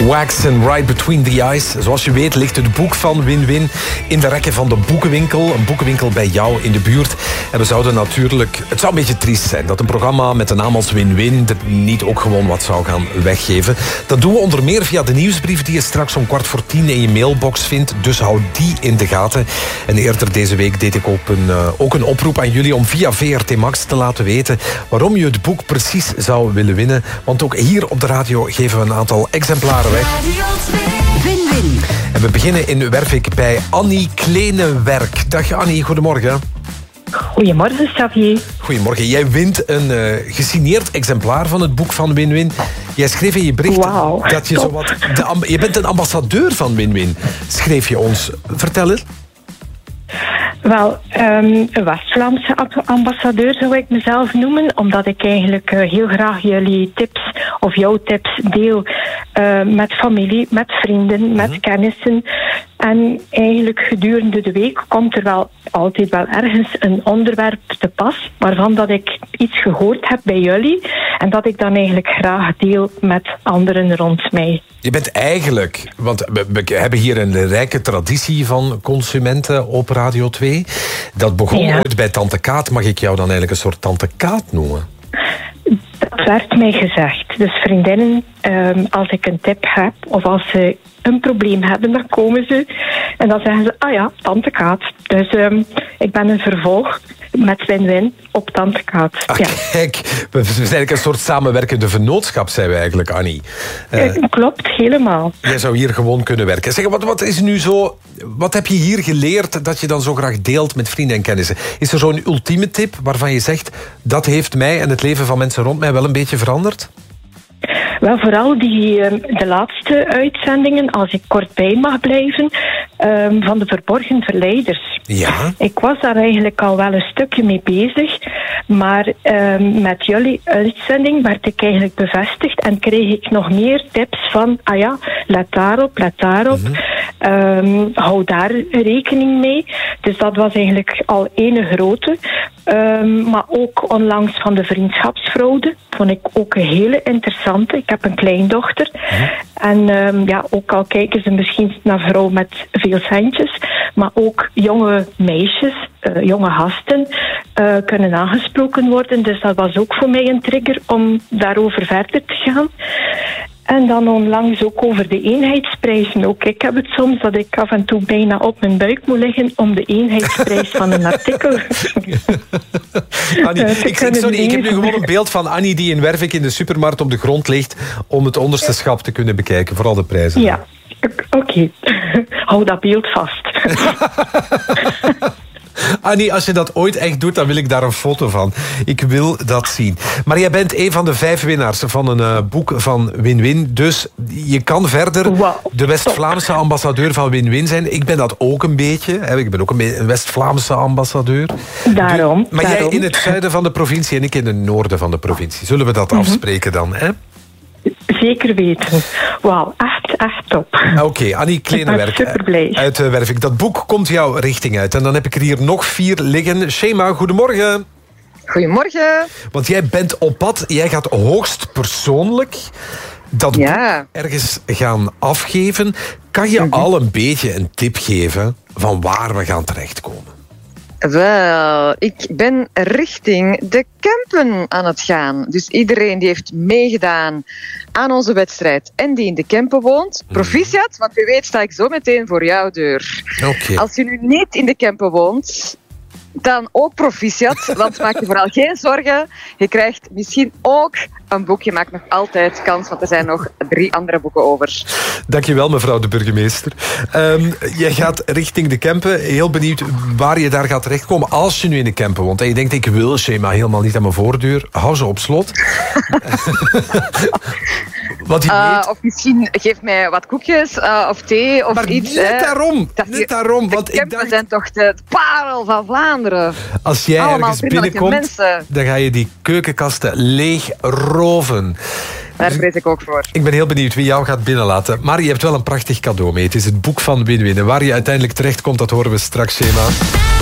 Wax and Right Between the Eyes. Zoals je weet ligt het boek van Win-Win in de rekken van de boekenwinkel. Een boekenwinkel bij jou in de buurt. En we zouden natuurlijk... Het zou een beetje triest zijn dat een programma met de naam als Win-Win er niet ook gewoon wat zou gaan weggeven. Dat doen we onder meer via de nieuwsbrief die je straks om 9:15 in je mailbox vindt. Dus hou die in de gaten. En eerder deze week deed ik ook een oproep aan jullie om via VRT Max te laten weten waarom je het boek precies zou willen winnen. Want ook hier op de radio geven we een aantal exemplaren weg. Win-Win. En we beginnen in Wervik bij Annie Klenewerk. Dag Annie, goedemorgen. Goedemorgen, Xavier. Goedemorgen. Jij wint een gesigneerd exemplaar van het boek van Win-Win. Jij schreef in je bericht dat je zowat... Je bent een ambassadeur van Win-Win, schreef je ons. Vertel eens. Wel, een West-Vlaamse ambassadeur zou ik mezelf noemen, omdat ik eigenlijk heel graag jullie tips of jouw tips deel met familie, met vrienden, met kennissen. En eigenlijk gedurende de week komt er wel altijd wel ergens een onderwerp te pas, waarvan dat ik iets gehoord heb bij jullie en dat ik dan eigenlijk graag deel met anderen rond mij. Je bent eigenlijk, want we hebben hier een rijke traditie van consumenten op Radio 2. Dat begon ooit bij Tante Kaat. Mag ik jou dan eigenlijk een soort Tante Kaat noemen? Dat werd mij gezegd. Dus vriendinnen, als ik een tip heb of als ze een probleem hebben, dan komen ze en dan zeggen ze, ah ja, Tante Kaat. Dus ik ben een vervolg met Win-Win op Tante Kaat. Ja. Kijk, we zijn eigenlijk een soort samenwerkende vennootschap, zijn we eigenlijk, Annie. Klopt, helemaal. Jij zou hier gewoon kunnen werken. Zeg, wat is nu zo... Wat heb je hier geleerd dat je dan zo graag deelt met vrienden en kennissen? Is er zo'n ultieme tip waarvan je zegt, dat heeft mij en het leven van mensen rond mij wel een beetje veranderd? Wel, vooral de laatste uitzendingen, als ik kort bij mag blijven, van de verborgen verleiders. Ja. Ik was daar eigenlijk al wel een stukje mee bezig, maar met jullie uitzending werd ik eigenlijk bevestigd en kreeg ik nog meer tips van, ah ja, let daarop. Hou daar rekening mee. Dus dat was eigenlijk al ene grote. Maar ook onlangs van de vriendschapsfraude vond ik ook een hele interessante. Ik heb een kleindochter. En ook al kijken ze misschien naar vrouwen met veel centjes, maar ook jonge meisjes, jonge gasten kunnen aangesproken worden. Dus dat was ook voor mij een trigger om daarover verder te gaan. En dan onlangs ook over de eenheidsprijzen. Ook ik heb het soms dat ik af en toe bijna op mijn buik moet liggen om de eenheidsprijs van een artikel Annie, ik heb nu gewoon een beeld van Annie die in Wervik in de supermarkt op de grond ligt om het onderste schap te kunnen bekijken, vooral de prijzen. Ja, oké. Hou dat beeld vast. Annie, als je dat ooit echt doet, dan wil ik daar een foto van. Ik wil dat zien. Maar jij bent een van de 5 winnaars van een boek van Win-Win. Dus je kan verder de West-Vlaamse ambassadeur van Win-Win zijn. Ik ben dat ook een beetje. Ik ben ook een West-Vlaamse ambassadeur. Daarom. Jij in het zuiden van de provincie en ik in het noorden van de provincie. Zullen we dat afspreken dan, hè? Zeker weten. Wauw, echt top. Oké, Annie Klenewerk uit Wervik. Dat boek komt jouw richting uit. En dan heb ik er hier nog 4 liggen. Shema, goedemorgen. Goedemorgen. Want jij bent op pad. Jij gaat hoogst persoonlijk dat boek ergens gaan afgeven. Kan je al een beetje een tip geven van waar we gaan terechtkomen? Wel, ik ben richting de Kempen aan het gaan. Dus iedereen die heeft meegedaan aan onze wedstrijd en die in de Kempen woont, proficiat, want wie weet sta ik zo meteen voor jouw deur. Okay. Als je nu niet in de Kempen woont, dan ook proficiat, want maak je vooral geen zorgen. Je krijgt misschien ook een boek. Je maakt nog altijd kans, want er zijn nog 3 andere boeken over. Dankjewel, mevrouw de burgemeester. Jij gaat richting de Kempen. Heel benieuwd waar je daar gaat terechtkomen als je nu in de Kempen woont. En je denkt, ik wil Shema helemaal niet aan mijn voordeur. Hou ze op slot. Of misschien geef mij wat koekjes of thee of maar iets. Net daarom. Want de Kempen zijn toch de parel van Vlaanderen. Als jij allemaal ergens binnenkomt, dan ga je die keukenkasten leeg roven. Daar vrees ik ook voor. Ik ben heel benieuwd wie jou gaat binnenlaten. Maar je hebt wel een prachtig cadeau mee. Het is het boek van Win-Win. En waar je uiteindelijk terechtkomt, dat horen we straks, Shema.